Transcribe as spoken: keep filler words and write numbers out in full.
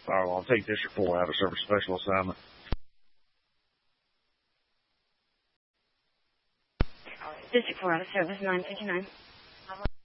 I'll, I'll take District four out of service special assignment. District four out of service, nine fifty-nine.